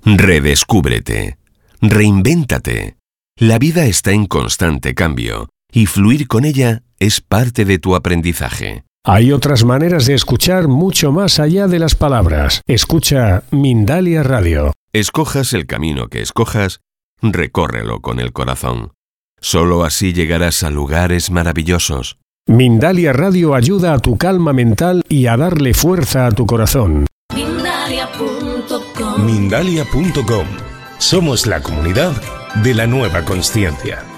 Redescúbrete. Reinvéntate. La vida está en constante cambio y fluir con ella es parte de tu aprendizaje. Hay otras maneras de escuchar mucho más allá de las palabras. Escucha Mindalia Radio. Escojas el camino que escojas, recórrelo con el corazón. Solo así llegarás a lugares maravillosos. Mindalia Radio ayuda a tu calma mental y a darle fuerza a tu corazón. Mindalia.com. Somos la comunidad de la nueva consciencia.